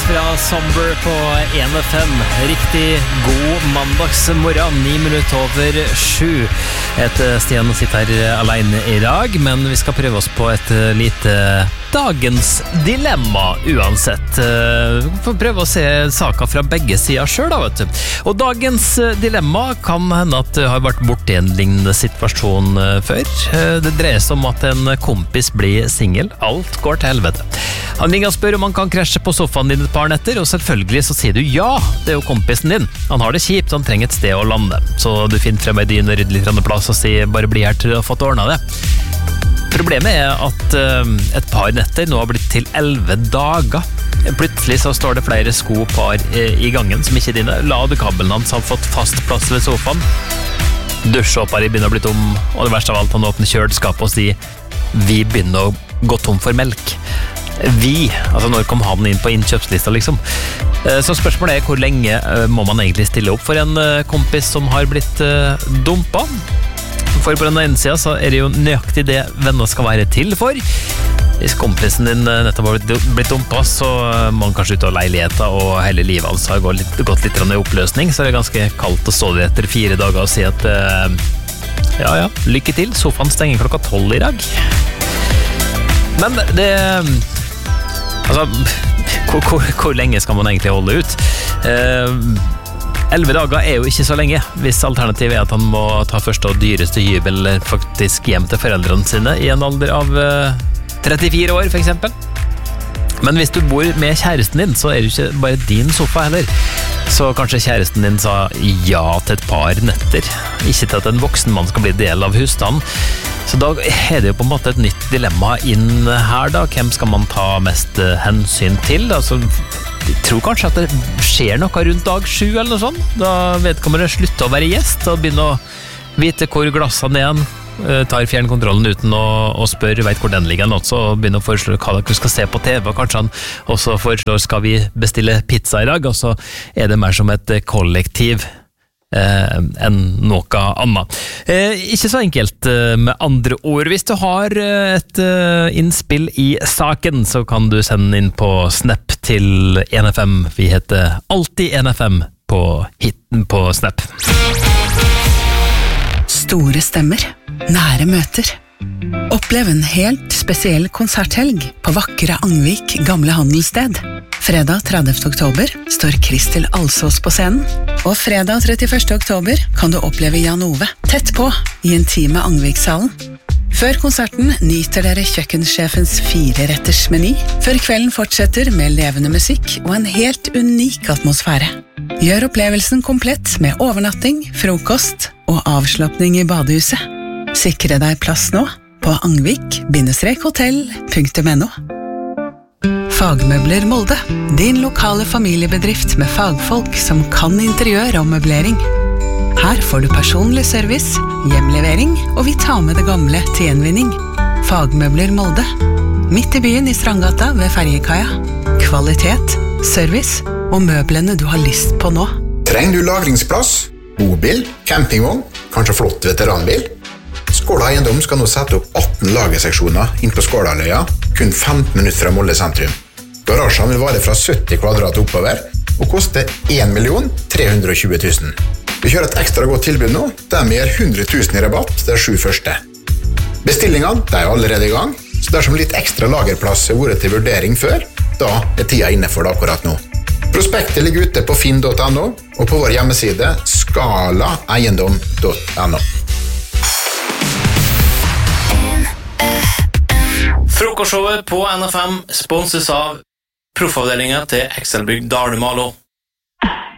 fra Somber på 1FM. Riktig god mandagsmorgen, 9 minutter over 7. Stian sitter her alene I dag, men vi skal prøve oss på et lite dagens dilemma uansett. Vi får prøve å se saker fra begge sider selv da, vet du. Og dagens dilemma kan hende at du har vært borte I en lignende situasjon før. Det dreier seg om at en kompis blir single. Alt går til helvete. Han ringer og spør om han kan krasje på sofaen din et par netter, og selvfølgelig så sier du ja, det jo kompisen din. Han har det kjipt, han trenger et sted å lande. Så du finner frem I dyn og rydder litt plass og sier bare bli her til å få ordnet det. Problemet at et par netter nå har blitt til 11 dager. Plutselig så står det flere skopar I gangen som ikke dine. Ladekabelen hans har fått fast plass ved sofaen. Dusjåpar begynner å bli tom, og det verste av alt, han åpner kjøleskapet og sier vi begynner å gå tom for melk. Altså når kom han inn på innkjøpslista liksom? Så spørsmålet hvor lenge må man egentlig stille opp for en kompis som har blitt dumpet? For på den ene siden så det jo nøyaktig det venner skal være til for. Hvis kompisen din nettopp har blitt dumpet, så må han kanskje ut av leiligheten, og hele livet hans har gått litt I oppløsning, så det ganske kaldt å stå der etter 4 dager og si at ja, lykke til, sofaen stenger klokka 12 I dag. Men det altså, hvor lenge skal man egentlig holde ut? 11 dager jo ikke så lenge, hvis alternativet at han må ta første og dyreste hybel eller faktisk hjem til foreldrene sine I en alder av 34 år for eksempel. Men hvis du bor med kjæresten din, så det jo ikke bare din sofa heller. Så kanskje kjæresten din sa ja til et par netter, ikke til at en voksen mann skal bli del av husstanden. Så da det jo på en måte et nytt dilemma inn her da. Hvem skal man ta mest hensyn til? Altså, jeg tror kanskje at det skjer noe rundt dag 7 eller noe sånt. Da vedkommende slutter å være gjest og begynner å vite hvor glassene igjen, tar fjernkontrollen uten å spørre, vet hvor den ligger også, og begynner å foreslå hva dere skal se på TV, og kanskje han også foreslår skal vi bestille pizza I dag, og så det mer som et kollektiv enn noe annet. Ikke så enkelt med andre ord. Hvis du har et innspill I saken, så kan du sende inn på Snap til 1FM. Vi heter alltid 1FM på hitten på Snap. Store stemmer, nære møter. Opplev en helt spesiell konserthelg på vakre Angvik gamle handelssted. Fredag 30. oktober står Kristel Alsås på scenen, og fredag 31. oktober kan du oppleve Jan Ove tett på I intime Angvikshallen. Før konserten nyter dere kjøkkensjefens 4-retters meny, før kvelden fortsetter med levende musikk og en helt unik atmosfære. Gjør opplevelsen komplett med overnatting, frokost og avslappning I badehuset. Sikre deg plass nå på angvik-hotell.no. Fagmøbler Molde, din lokale familiebedrift med fagfolk som kan interiør og møblering. Her får du personlig service, hjemlevering, og vi tar med det gamle til gjenvinning. Fagmøbler Molde, midt I byen I Strandgata ved Ferjekaia. Kvalitet, service og møblene du har lyst på nå. Trenger du lagringsplass, bobil, campingvogn, kanskje flott veteranbil? Skåla Eiendom skal nå sette opp 18 lagerseksjoner inn på Skålaløya, kun 15 minutter fra Molde sentrum. Garasjen vil vare fra 70 kvadrat oppover, og koste 1.320.000. Vi kjører et ekstra godt tilbud nå, der vi gir 100.000 I rabatt de 7 første. Bestillingene allerede I gang, så dersom litt ekstra lagerplass har vært til vurdering før, da tida inne for det akkurat nå. Prospektet ligger ute på finn.no, og på vår hjemmeside skalaeiendom.no. Frokostshowet på NFM sponses av proffavdelingen til Excelbygg Dalmalo.